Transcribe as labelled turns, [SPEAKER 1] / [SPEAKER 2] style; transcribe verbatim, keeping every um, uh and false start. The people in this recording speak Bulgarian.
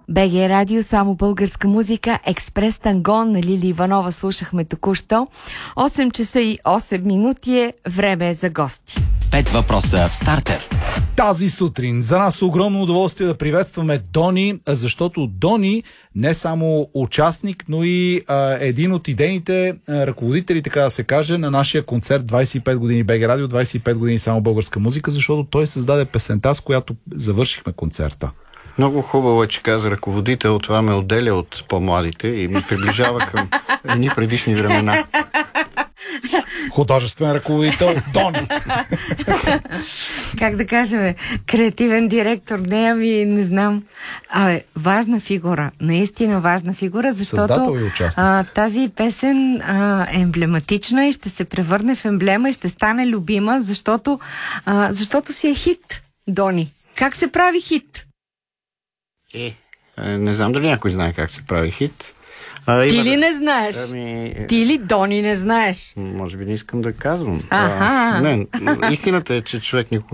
[SPEAKER 1] БГ Радио, само българска музика, Експрес Тангон на Лили Иванова слушахме току-що. осем часа и осем минути е време за гости.
[SPEAKER 2] Пет въпроса в стартер.
[SPEAKER 3] Тази сутрин за нас е огромно удоволствие да приветстваме Дони, защото Дони не само участник, но и а, един от идейните а, ръководители, така да се каже, на нашия концерт двайсет и пет години БГ Радио, двайсет и пет години само българска музика, защото той създаде песента, с която завършихме концерта.
[SPEAKER 4] Много хубаво е, че каза ръководител, това ме отделя от по-младите и ме приближава към едни предишни времена.
[SPEAKER 3] Художествен ръководител Дони.
[SPEAKER 1] Как да кажем, креативен директор, не, ами не знам. А, важна фигура, наистина важна фигура, защото а, тази песен а, е емблематична и ще се превърне в емблема и ще стане любима, защото, а, защото си е хит, Дони. Как се прави хит?
[SPEAKER 4] Е, не знам дали някой знае как се прави хит. А,
[SPEAKER 1] Ти
[SPEAKER 4] има...
[SPEAKER 1] ли не знаеш?
[SPEAKER 4] Ами...
[SPEAKER 1] Ти ли, Дони, не знаеш?
[SPEAKER 4] Може би не искам да казвам.
[SPEAKER 1] Аха.
[SPEAKER 4] А, не, истината е, че човек никога